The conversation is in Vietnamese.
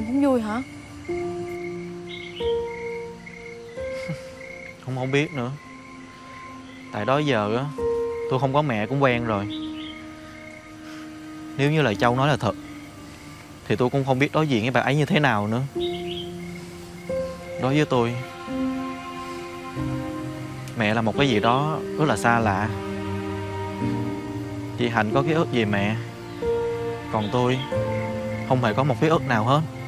không vui hả? Không biết nữa. Tại đó giờ á, tôi không có mẹ cũng quen rồi. Nếu như lời Châu nói là thật thì tôi cũng không biết đối diện với bà ấy như thế nào nữa. Đối với tôi, mẹ là một cái gì đó rất là xa lạ. Chị Hạnh có ký ức về mẹ, còn tôi không hề có một ký ức nào hết.